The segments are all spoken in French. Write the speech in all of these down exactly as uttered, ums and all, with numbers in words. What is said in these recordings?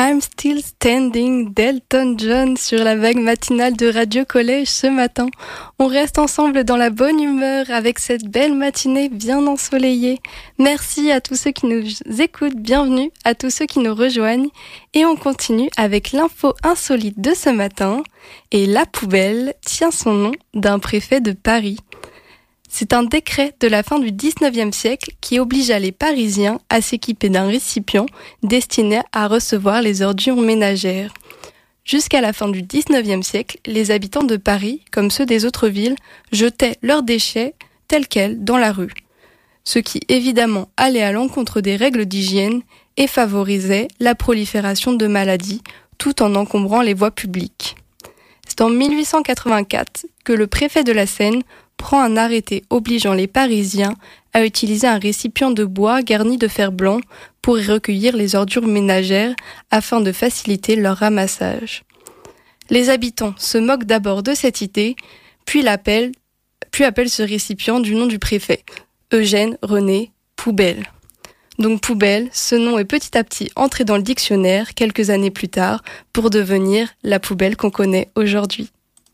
I'm Still Standing d'Elton John sur la vague matinale de Radio Collège ce matin. On reste ensemble dans la bonne humeur avec cette belle matinée bien ensoleillée. Merci à tous ceux qui nous écoutent, bienvenue à tous ceux qui nous rejoignent. Et on continue avec l'info insolite de ce matin. Et la poubelle tient son nom d'un préfet de Paris. C'est un décret de la fin du dix-neuvième siècle qui obligea les Parisiens à s'équiper d'un récipient destiné à recevoir les ordures ménagères. Jusqu'à la fin du dix-neuvième siècle, les habitants de Paris, comme ceux des autres villes, jetaient leurs déchets tels quels dans la rue. Ce qui évidemment allait à l'encontre des règles d'hygiène et favorisait la prolifération de maladies tout en encombrant les voies publiques. C'est en mille huit cent quatre-vingt-quatre que le préfet de la Seine prend un arrêté obligeant les Parisiens à utiliser un récipient de bois garni de fer blanc pour y recueillir les ordures ménagères afin de faciliter leur ramassage. Les habitants se moquent d'abord de cette idée, puis l'appellent, puis appellent ce récipient du nom du préfet, Eugène René Poubelle. Donc Poubelle, ce nom est petit à petit entré dans le dictionnaire quelques années plus tard pour devenir la poubelle qu'on connaît aujourd'hui.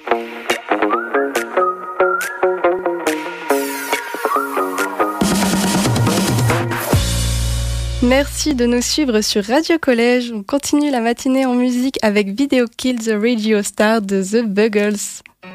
Merci de nous suivre sur Radio Collège. On continue la matinée en musique avec Video Kill the Radio Star de The Buggles.